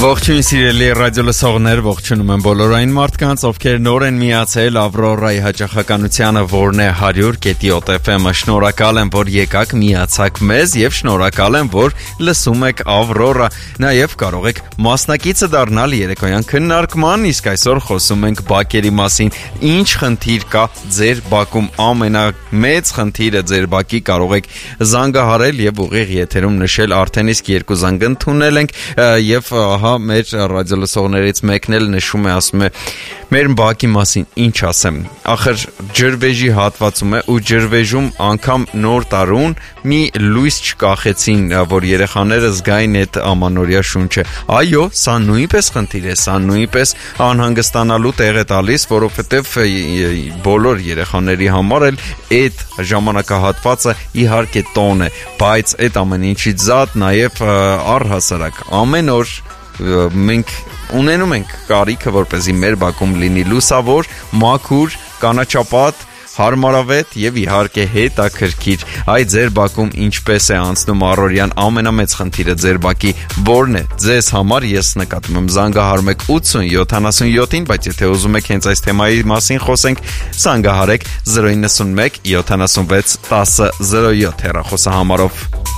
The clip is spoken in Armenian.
Ողջույն սիրելի ռադիո լսողներ, ողջունում եմ բոլոր այն մարդկանց, ովքեր նոր են միացել Ավրորայի հաճախականությանը, որն է 100.7 FM-ը։ Շնորհակալ եմ, որ եկաք, միացաք մեզ եւ շնորհակալ եմ, որ լսում եք Ավրորա։ Նաեւ կարող եք մասնակիցը դառնալ երեկոյան քննարկման, իսկ այսօր խոսում ենք բակերի մասին։ Ինչ խնդիր կա ձեր բակում? Ամենամեծ խնդիրը ձեր բակի կարող եք զանգահարել եւ ուղիղ եթերում նշել, արդեն իսկ 2 զանգ ընդունել ենք եւ մեր ռադիոլսողներից մեկն էլ նշում է, ասում է, մեր բակի մասին ինչ ասեմ, ախր ջրվեժի հատվածում է ու ջրվեժում անգամ նոր տարուն մի լույս չկախեցին, որ երեխաները զգային այդ ամանորյա շունչը։ Այո, սա նույնպես խնդիր է, սա նույնպես անհանգստանալու տեղ է տալիս, որովհետև բոլոր երեխաների համար էլ այդ ժամանակահատվածը իհարկե տոն է, բայց այդ ամեն ինչից զատ նաև առհասարակ ամեն օր մենք ունենում ենք կարիքը, որպեսզի մեր բակում լինի լուսավոր, մաքուր, կանաչապատ, հարմարավետ եւ իհարկե հետաքրքիր։ Այ ձեր բակում ինչպես է անցնում առօրյան, ամենամեծ խնդիրը ձեր բակի որն է ձեզ համար? Ես նկատում եմ, զանգահարում եք 80-77-ին, բայց եթե ուզում եք հենց այս թեմայի մասին խոսենք, զանգահարեք 091 76 10 07 հեռախոսահամարով։